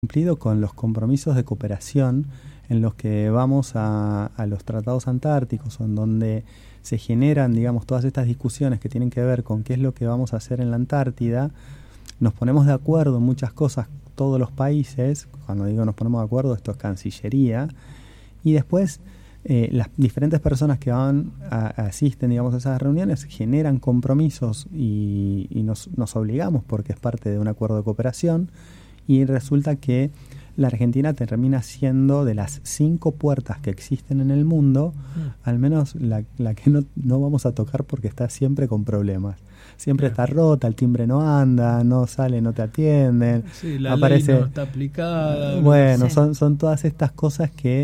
cumplido con los compromisos de cooperación en los que vamos a los tratados antárticos, en donde se generan, digamos, todas estas discusiones que tienen que ver con qué es lo que vamos a hacer en la Antártida. Nos ponemos de acuerdo en muchas cosas, todos los países. Cuando digo nos ponemos de acuerdo, esto es Cancillería, y después las diferentes personas que asisten, digamos, a esas reuniones generan compromisos y nos obligamos porque es parte de un acuerdo de cooperación. Y resulta que la Argentina termina siendo, de las 5 puertas que existen en el mundo, al menos la que no vamos a tocar porque está siempre con problemas. Siempre está rota, el timbre no anda, no sale, no te atienden. Sí, la aparece, ley no está aplicada. Bueno, sí. son todas estas cosas que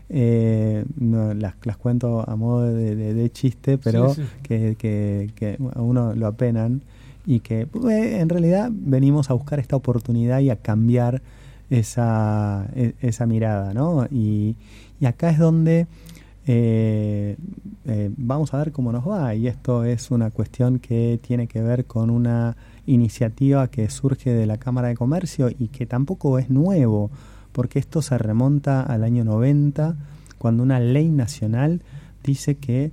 las cuento a modo de chiste, pero sí. que a uno lo apenan. Y que en realidad venimos a buscar esta oportunidad y a cambiar esa mirada, ¿no? Y acá es donde vamos a ver cómo nos va. Y esto es una cuestión que tiene que ver con una iniciativa que surge de la Cámara de Comercio y que tampoco es nuevo, porque esto se remonta al año 90, cuando una ley nacional dice que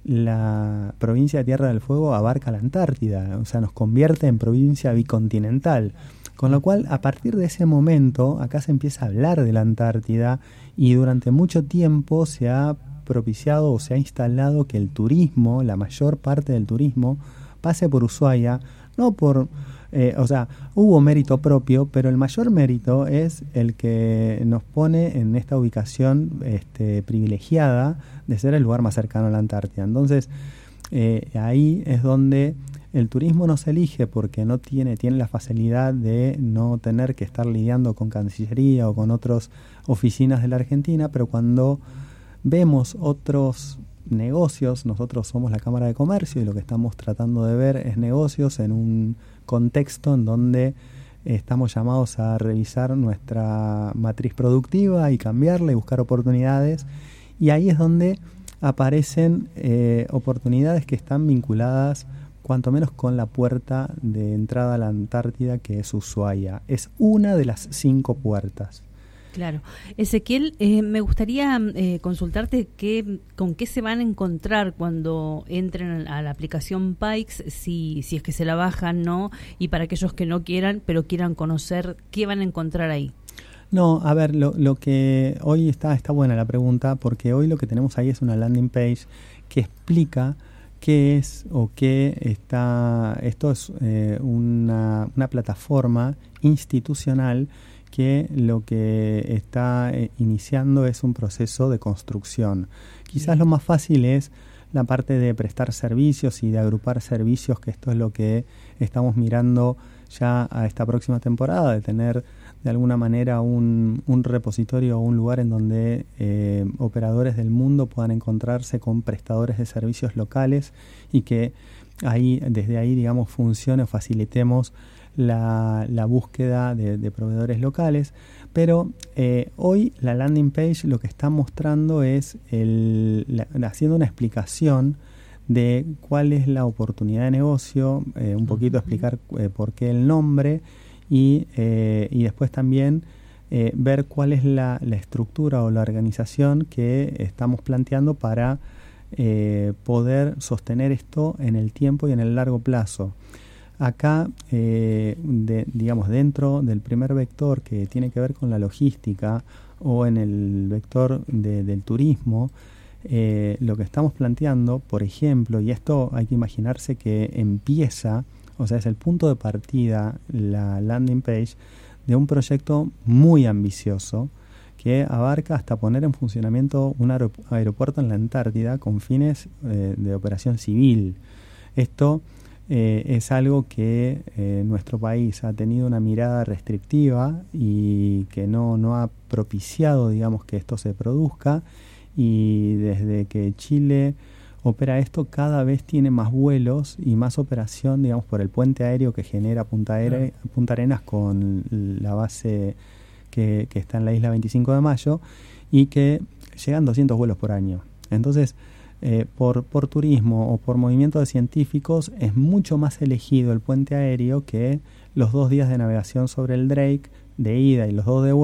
la provincia de Tierra del Fuego abarca la Antártida, o sea, nos convierte en provincia bicontinental. Con lo cual, a partir de ese momento, acá se empieza a hablar de la Antártida y durante mucho tiempo se ha propiciado o se ha instalado que el turismo, la mayor parte del turismo, pase por Ushuaia, no por... o sea, hubo mérito propio, pero el mayor mérito es el que nos pone en esta ubicación privilegiada de ser el lugar más cercano a la Antártida. Entonces, ahí es donde el turismo nos elige porque no tiene la facilidad de no tener que estar lidiando con Cancillería o con otras oficinas de la Argentina, pero cuando vemos otros negocios, nosotros somos la Cámara de Comercio y lo que estamos tratando de ver es negocios en un contexto en donde estamos llamados a revisar nuestra matriz productiva y cambiarla y buscar oportunidades, y ahí es donde aparecen oportunidades que están vinculadas cuanto menos con la puerta de entrada a la Antártida, que es Ushuaia. Es una de las 5 puertas. Claro. Ezequiel, me gustaría consultarte con qué se van a encontrar cuando entren a la aplicación Pikes, si es que se la bajan, ¿no? Y para aquellos que no quieran, pero quieran conocer, ¿qué van a encontrar ahí? No, a ver, lo que hoy está buena la pregunta, porque hoy lo que tenemos ahí es una landing page que explica qué es o qué está. Esto es una plataforma institucional que lo que está iniciando es un proceso de construcción. Quizás lo más fácil es la parte de prestar servicios y de agrupar servicios, que esto es lo que estamos mirando ya a esta próxima temporada, de tener de alguna manera un repositorio o un lugar en donde operadores del mundo puedan encontrarse con prestadores de servicios locales y que desde ahí, digamos, funcione o facilitemos la búsqueda de proveedores locales. Pero hoy la landing page lo que está mostrando es haciendo una explicación de cuál es la oportunidad de negocio, un poquito explicar por qué el nombre y después también ver cuál es la estructura o la organización que estamos planteando para poder sostener esto en el tiempo y en el largo plazo. Acá, digamos, dentro del primer vector que tiene que ver con la logística o en el vector del turismo, lo que estamos planteando, por ejemplo, y esto hay que imaginarse que empieza, o sea, es el punto de partida, la landing page, de un proyecto muy ambicioso que abarca hasta poner en funcionamiento un aeropuerto en la Antártida con fines de operación civil. Esto es algo que nuestro país ha tenido una mirada restrictiva y que no ha propiciado, digamos, que esto se produzca, y desde que Chile opera esto cada vez tiene más vuelos y más operación, digamos, por el puente aéreo que genera Punta Arenas con la base que está en la isla 25 de Mayo, y que llegan 200 vuelos por año. Entonces, por turismo o por movimiento de científicos es mucho más elegido el puente aéreo que los 2 días de navegación sobre el Drake, de ida y los 2 de vuelta,